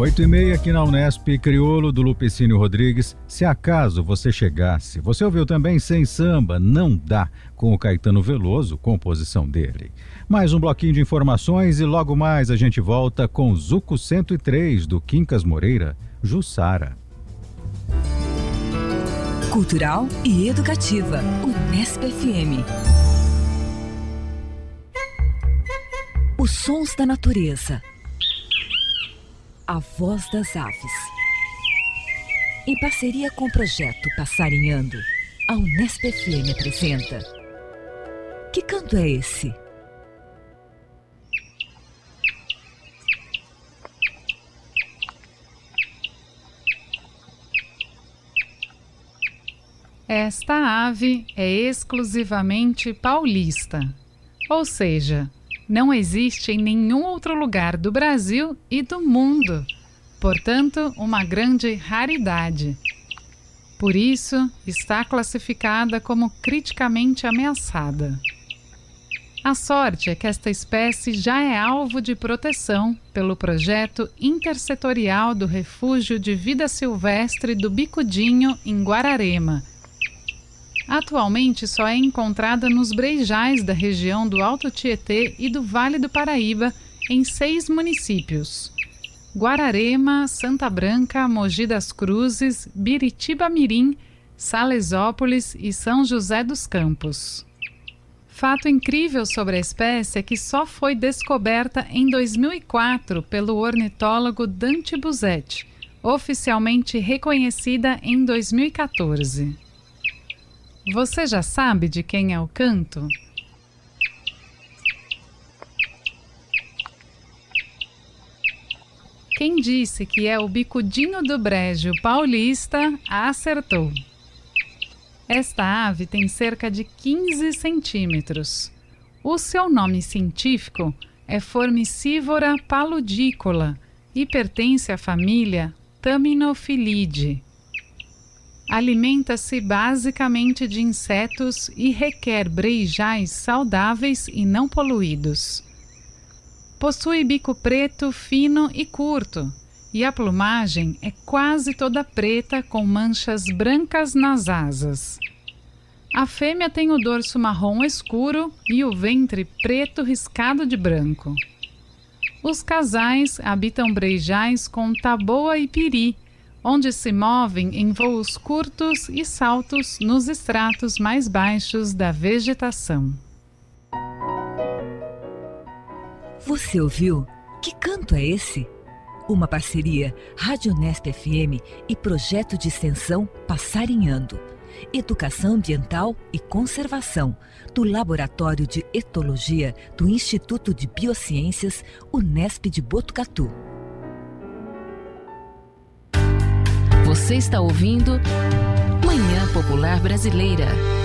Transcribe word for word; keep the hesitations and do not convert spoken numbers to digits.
Oito e meia aqui na Unesp, Criolo do Lupicínio Rodrigues. Se acaso você chegasse, você ouviu também Sem Samba, Não Dá, com o Caetano Veloso, composição dele. Mais um bloquinho de informações e logo mais a gente volta com Zuco cento e três do Quincas Moreira, Jussara. Cultural e educativa, Unesp F M. Os sons da natureza. A voz das aves. Em parceria com o projeto Passarinhando, a Unesp F M apresenta Que canto é esse? Esta ave é exclusivamente paulista, ou seja, não existe em nenhum outro lugar do Brasil e do mundo, portanto, uma grande raridade. Por isso, está classificada como criticamente ameaçada. A sorte é que esta espécie já é alvo de proteção pelo projeto intersetorial do Refúgio de Vida Silvestre do Bicudinho, em Guararema. Atualmente só é encontrada nos brejais da região do Alto Tietê e do Vale do Paraíba, em seis municípios: Guararema, Santa Branca, Mogi das Cruzes, Biritiba-Mirim, Salesópolis e São José dos Campos. Fato incrível sobre a espécie é que só foi descoberta em dois mil e quatro pelo ornitólogo Dante Busetti, oficialmente reconhecida em dois mil e quatorze. Você já sabe de quem é o canto? Quem disse que é o bicudinho do brejo paulista, acertou. Esta ave tem cerca de quinze centímetros. O seu nome científico é Formicivora paludícola e pertence à família Taminophilidae. Alimenta-se basicamente de insetos e requer brejais saudáveis e não poluídos. Possui bico preto, fino e curto, e a plumagem é quase toda preta com manchas brancas nas asas. A fêmea tem o dorso marrom escuro e o ventre preto riscado de branco. Os casais habitam brejais com taboa e piri, onde se movem em voos curtos e saltos nos estratos mais baixos da vegetação. Você ouviu? Que canto é esse? Uma parceria Rádio Unesp F M e projeto de extensão Passarinhando. Educação Ambiental e Conservação, do Laboratório de Etologia do Instituto de Biociências Unesp de Botucatu. Você está ouvindo Manhã Popular Brasileira.